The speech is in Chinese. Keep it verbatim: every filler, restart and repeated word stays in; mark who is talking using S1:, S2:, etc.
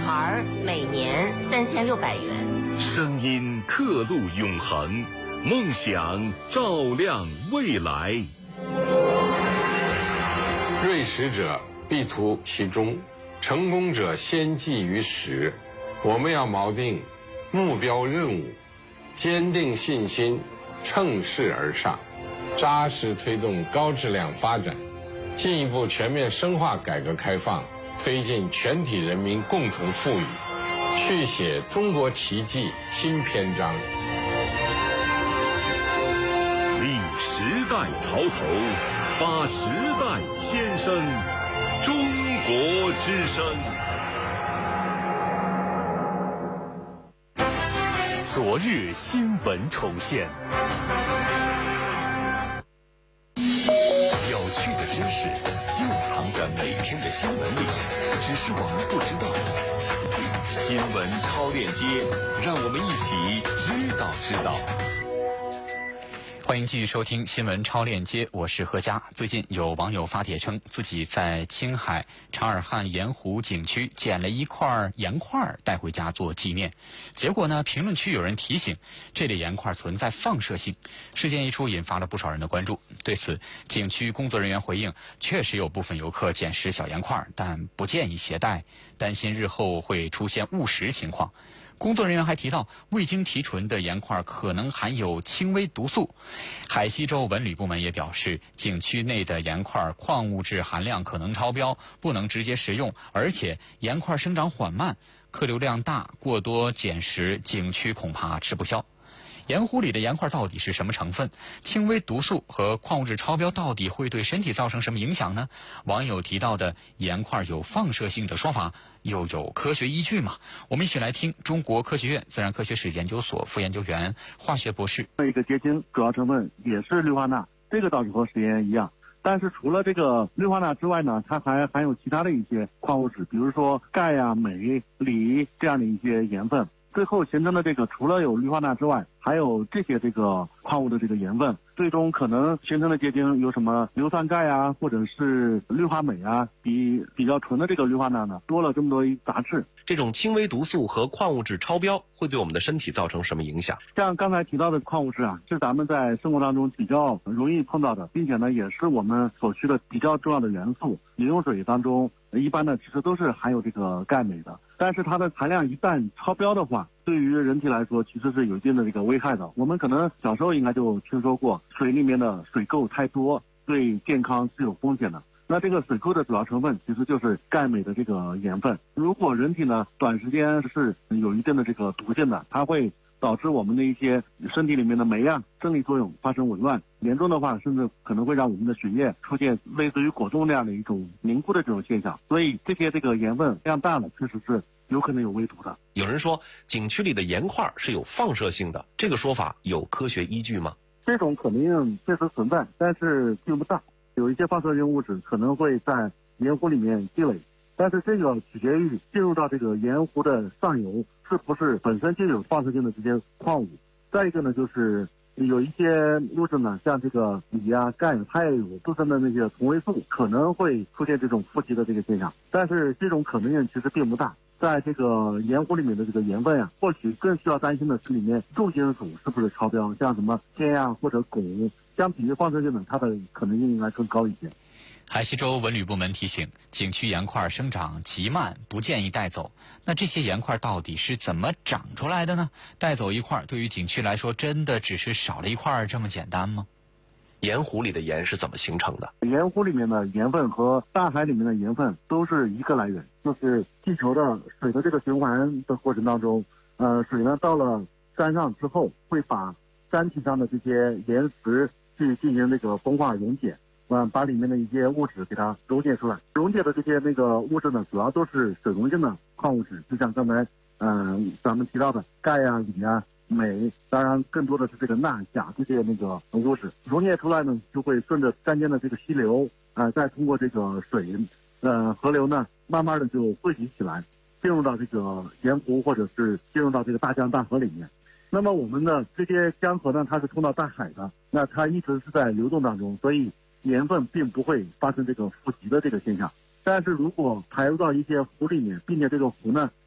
S1: 孩每年三千六百元。
S2: 声音刻录永恒，梦想照亮未来。
S3: 锐识者必图其中，成功者先记于始。我们要锚定目标任务，坚定信心，乘势而上，扎实推动高质量发展，进一步全面深化改革开放，推进全体人民共同富裕，续写中国奇迹新篇章。
S2: 立时代潮头，发时代先声，中国之声。
S4: 昨日新闻重现，有趣的知识就藏在每天的新闻里，只是我们不知道。新闻超链接，让我们一起知道知道。
S5: 欢迎继续收听新闻超链接，我是何佳。最近有网友发帖称，自己在青海长尔汉盐湖景区捡了一块盐块带回家做纪念，结果呢，评论区有人提醒这类盐块存在放射性。事件一出，引发了不少人的关注。对此，景区工作人员回应，确实有部分游客捡拾小盐块，但不建议携带，担心日后会出现误食情况。工作人员还提到，未经提纯的盐块可能含有轻微毒素。海西州文旅部门也表示，景区内的盐块矿物质含量可能超标，不能直接食用，而且盐块生长缓慢，客流量大，过多捡拾，景区恐怕吃不消。盐湖里的盐块到底是什么成分？轻微毒素和矿物质超标到底会对身体造成什么影响呢？网友提到的盐块有放射性的说法，又有科学依据吗？我们一起来听中国科学院自然科学史研究所副研究员、化学博士。
S6: 一个结晶主要成分也是氯化钠，这个倒是和食盐一样。但是除了这个氯化钠之外呢，它还含有其他的一些矿物质，比如说钙呀、镁、锂这样的一些盐分。最后形成的这个除了有氯化钠之外，还有这些这个矿物的这个盐分，最终可能形成的结晶有什么硫酸钙啊，或者是氯化镁啊，比比较纯的这个氯化钠呢多了这么多杂质。
S7: 这种轻微毒素和矿物质超标会对我们的身体造成什么影响？
S6: 像刚才提到的矿物质啊，是咱们在生活当中比较容易碰到的，并且呢也是我们所需的比较重要的元素。饮用水当中一般呢其实都是含有这个钙镁的，但是它的含量一旦超标的话，对于人体来说其实是有一定的这个危害的。我们可能小时候应该就听说过，水里面的水垢太多对健康是有风险的。那这个水垢的主要成分其实就是钙镁的这个盐分。如果人体呢短时间是有一定的这个毒性的，它会导致我们的一些身体里面的酶啊生理作用发生紊乱，严重的话甚至可能会让我们的血液出现类似于果冻那样的一种凝固的这种现象。所以这些这个盐分量大了，确实是有可能有微毒的。
S7: 有人说景区里的盐块是有放射性的，这个说法有科学依据吗？
S6: 这种可能性确实存在，但是并不大。有一些放射性物质可能会在盐湖里面积累，但是这个取决于进入到这个盐湖的上游是不是本身就有放射性的这些矿物。再一个呢，就是有一些物质呢，像这个锂啊、钙，它也有自身的那些同位素，可能会出现这种富集的这个现象，但是这种可能性其实并不大。在这个盐湖里面的这个盐分啊，或许更需要担心的是里面重金属是不是超标，像什么铅啊或者汞，相比于放射性的，它的可能性应该更高一些。
S5: 海西州文旅部门提醒，景区盐块生长极慢，不建议带走。那这些盐块到底是怎么长出来的呢？带走一块对于景区来说，真的只是少了一块这么简单吗？
S7: 盐湖里的盐是怎么形成的？
S6: 盐湖里面的盐分和大海里面的盐分都是一个来源，就是地球的水的这个循环的过程当中，呃，水呢到了山上之后，会把山体上的这些岩石去进行那个风化溶解，嗯，把里面的一些物质给它溶解出来。溶解的这些那个物质呢，主要都是水溶性的矿物质，就像刚才嗯、呃、咱们提到的钙啊、锂啊、镁，当然更多的是这个钠、钾这些那个物质溶解出来呢，就会顺着山间的这个溪流，啊、呃，再通过这个水，呃，河流呢，慢慢的就汇集起来，进入到这个盐湖或者是进入到这个大江大河里面。那么我们的这些江河呢，它是通到大海的，那它一直是在流动当中，所以盐分并不会发生这个富集的这个现象。但是如果排入到一些湖里面，并且这个湖呢